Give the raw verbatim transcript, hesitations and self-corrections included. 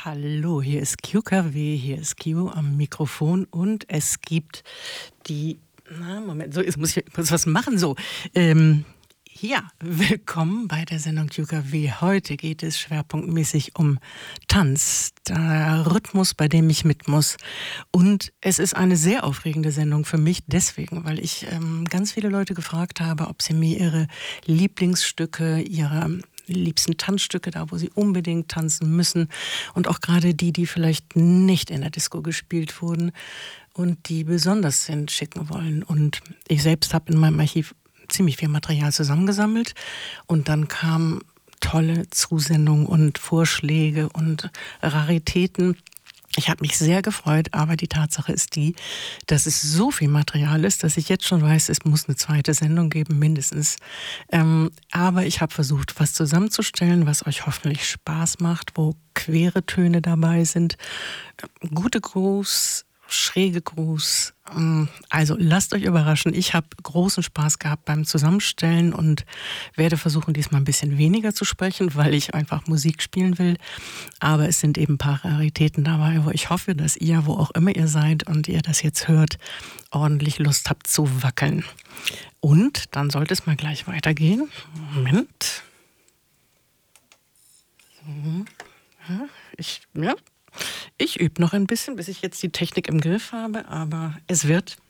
Hallo, hier ist Q K W, hier ist Q am Mikrofon und es gibt die, na Moment, so, jetzt muss ich muss was machen, so, ähm, ja, willkommen bei der Sendung Q K W. Heute geht es schwerpunktmäßig um Tanz, der Rhythmus, bei dem ich mit muss. Und es ist eine sehr aufregende Sendung für mich deswegen, weil ich ähm, ganz viele Leute gefragt habe, ob sie mir ihre Lieblingsstücke, ihre liebsten Tanzstücke, da wo sie unbedingt tanzen müssen und auch gerade die, die vielleicht nicht in der Disco gespielt wurden und die besonders sind, schicken wollen. Und ich selbst habe in meinem Archiv ziemlich viel Material zusammengesammelt und dann kamen tolle Zusendungen und Vorschläge und Raritäten. Ich habe mich sehr gefreut, aber die Tatsache ist die, dass es so viel Material ist, dass ich jetzt schon weiß, es muss eine zweite Sendung geben, mindestens. Ähm, aber ich habe versucht, was zusammenzustellen, was euch hoffentlich Spaß macht, wo quere Töne dabei sind, gute Grooves, schräge Grooves. Also lasst euch überraschen. Ich habe großen Spaß gehabt beim Zusammenstellen und werde versuchen, diesmal ein bisschen weniger zu sprechen, weil ich einfach Musik spielen will. Aber es sind eben ein paar Raritäten dabei, wo ich hoffe, dass ihr, wo auch immer ihr seid und ihr das jetzt hört, ordentlich Lust habt zu wackeln. Und dann sollte es mal gleich weitergehen. Moment. Ja, ich, ja. Ich übe noch ein bisschen, bis ich jetzt die Technik im Griff habe, aber es wird.